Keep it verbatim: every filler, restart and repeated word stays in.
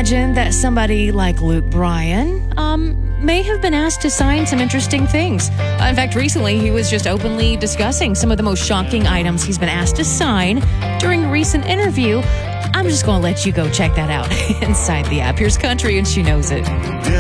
imagine that somebody like Luke Bryan um, may have been asked to sign some interesting things. Uh, in fact, recently he was just openly discussing some of the most shocking items he's been asked to sign during a recent interview. I'm just going to let you go check that out inside the app. Here's Country, and she knows it.